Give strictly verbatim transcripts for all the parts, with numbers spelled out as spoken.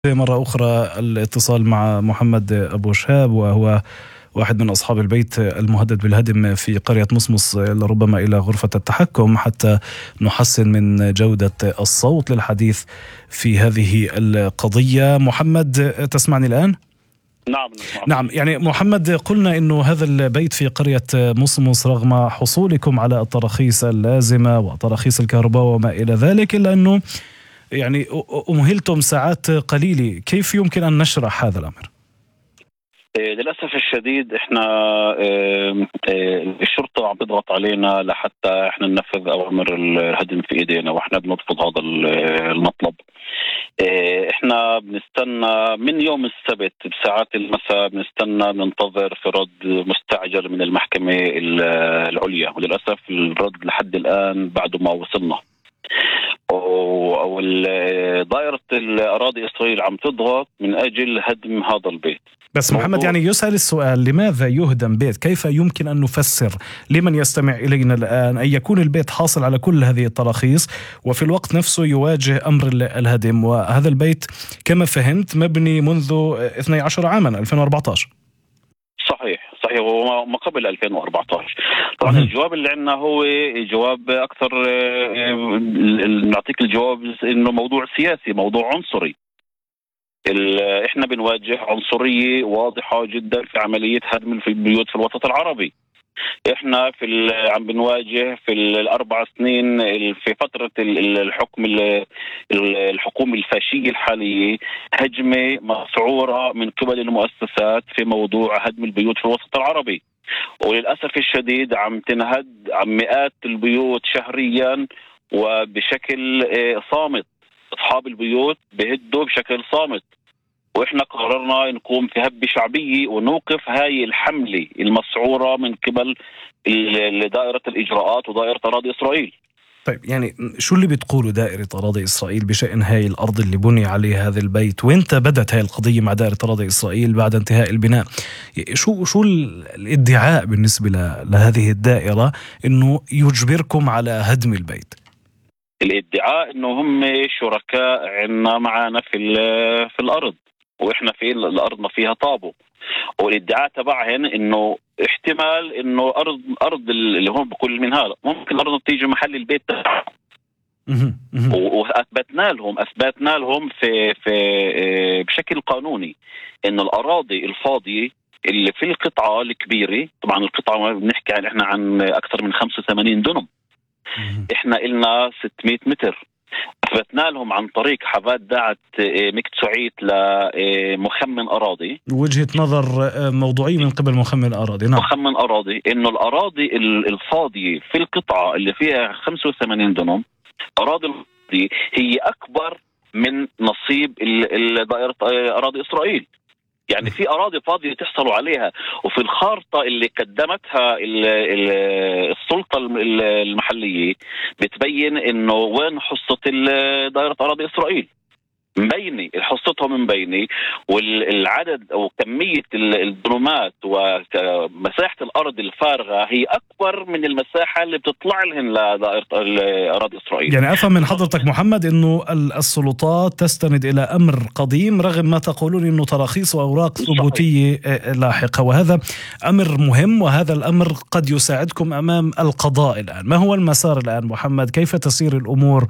مرة أخرى الاتصال مع محمد أبو شهاب، وهو واحد من أصحاب البيت المهدد بالهدم في قرية مصمص، لربما إلى غرفة التحكم حتى نحسن من جودة الصوت للحديث في هذه القضية. محمد، تسمعني الآن؟ نعم نعم. يعني محمد، قلنا إنه هذا البيت في قرية مصمص رغم حصولكم على التراخيص اللازمة وتراخيص الكهرباء وما إلى ذلك، إلا أنه يعني أمهلتم ساعات قليلة. كيف يمكن أن نشرح هذا الأمر؟ للأسف الشديد إحنا الشرطة عم تضغط علينا لحتى إحنا ننفذ أوامر الهدم في إيدينا، وإحنا بنرفض هذا المطلب. إحنا بنستنى من يوم السبت بساعات المساء، بنستنى ننتظر في رد مستعجل من المحكمة العليا، وللأسف الرد لحد الآن بعد ما وصلنا. أو دائرة الأراضي إسرائيل عم تضغط من أجل هدم هذا البيت. بس محمد، يعني يسأل السؤال: لماذا يهدم بيت؟ كيف يمكن أن نفسر لمن يستمع إلينا الآن أن يكون البيت حاصل على كل هذه التراخيص وفي الوقت نفسه يواجه أمر الهدم؟ وهذا البيت كما فهمت مبني منذ اثني عشر عاما، ألفين وأربعة عشر. صحيح صحيح وما قبل ألفين وأربعة عشر. طبعا الجواب اللي عندنا هو جواب أكثر، نعطيك الجواب إنه موضوع سياسي، موضوع عنصري. احنا بنواجه عنصرية واضحة جدا في عملية هدم في البيوت في الوسط العربي. احنا في عم بنواجه في الاربع سنين في فترة الحكم الحكومة الفاشية الحالية هجمة مسعورة من قبل المؤسسات في موضوع هدم البيوت في الوسط العربي، وللأسف الشديد عم تنهد عن مئات البيوت شهريا وبشكل صامت. أصحاب البيوت بهدوا بشكل صامت، وإحنا قررنا نقوم في هبة شعبية ونوقف هاي الحملة المسعورة من قبل دائرة الإجراءات ودائرة أراضي إسرائيل. طيب، يعني شو اللي بتقوله دائرة أراضي إسرائيل بشأن هاي الأرض اللي بني عليها هذا البيت؟ وإنت بدت هاي القضية مع دائرة أراضي إسرائيل بعد انتهاء البناء. شو شو الادعاء بالنسبة لهذه الدائرة إنه يجبركم على هدم البيت؟ الادعاء إنه هم شركاء عنا معنا في في الأرض، وإحنا في الأرض ما فيها طابو. والادعاء تبعهن إنه احتمال إنه أرض أرض اللي هم بكل من هذا ممكن الأرض تيجي محل البيت تبعهم. وأثبتنا لهم أثبتنا لهم في في بشكل قانوني إنه الأراضي الفاضية اللي في القطعة الكبيرة، طبعا القطعة بنحكي عن إحنا عن أكثر من خمسة وثمانين دنم، إحنا إلنا ستمائة متر. أثبتنا لهم عن طريق حفاد دعت مكتسعيت لمخمن أراضي، وجهة نظر موضوعية من قبل مخمن أراضي. نعم. مخمن أراضي إنه الأراضي الفاضية في القطعة اللي فيها خمسة وثمانين دنم أراضي الفاضية هي أكبر من نصيب دائرة أراضي إسرائيل. يعني في أراضي فاضية تحصلوا عليها، وفي الخارطة اللي قدمتها السلطة المحلية بتبين إنه وين حصة دائرة أراضي إسرائيل. مبيني حصتهم من بيني، والعدد أو كمية الدنومات ومساحة الأرض الفارغة هي أكبر من المساحة اللي بتطلع لهم لدائرة أراضي إسرائيل. يعني أفهم من حضرتك محمد إنه السلطات تستند إلى أمر قديم رغم ما تقولون إنه تراخيص وأوراق ثبوتية لاحقة، وهذا أمر مهم، وهذا الأمر قد يساعدكم أمام القضاء الآن. ما هو المسار الآن محمد؟ كيف تسير الأمور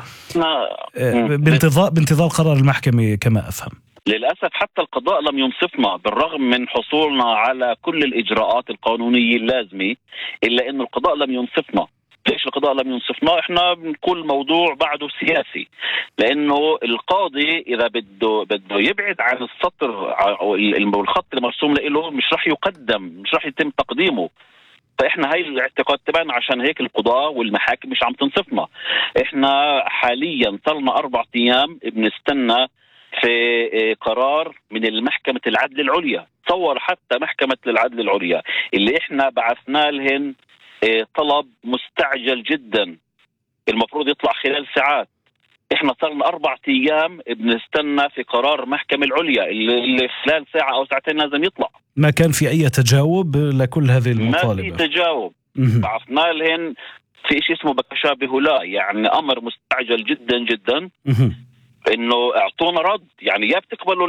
بانتظار بانتظار قرار المحكمة كما أفهم؟ للأسف حتى القضاء لم ينصفنا بالرغم من حصولنا على كل الإجراءات القانونية اللازمة، إلا أن القضاء لم ينصفنا. ليش القضاء لم ينصفنا؟ إحنا بنقول موضوع بعده سياسي، لأنه القاضي إذا بده بده يبعد عن السطر أو الخط المرسوم له مش رح يقدم، مش رح يتم تقديمه. فإحنا هاي الاعتقاد تبعنا، عشان هيك القضاء والمحاكم مش عم تنصفنا. إحنا حاليا صلنا أربع أيام بنستنى في قرار من المحكمة العدل العليا. تصور حتى محكمة العدل العليا اللي إحنا بعثنا لهن طلب مستعجل جدا المفروض يطلع خلال ساعات، إحنا صارنا أربع أيام بنستنى في قرار محكمة العليا اللي خلال ساعة أو ساعتين لازم يطلع. ما كان في أي تجاوب لكل هذه المطالب؟ ما في تجاوب. بعثنا لهن في شيء اسمه بكشابه لا، يعني أمر مستعجل جدا جدا. انه اعطونا رد، يعني يا بتقبلوا